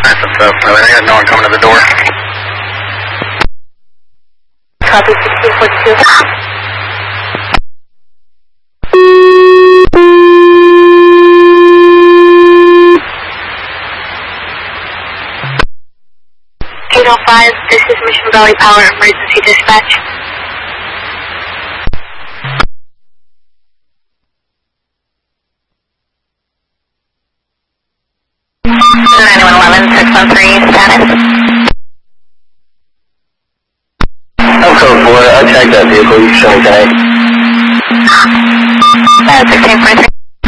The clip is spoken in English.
That's up. I got no one coming to the door. Copy 1642. This is Mission Valley Power Emergency Dispatch. Status. I'm code 4. I checked that vehicle. You show me tonight. 1643.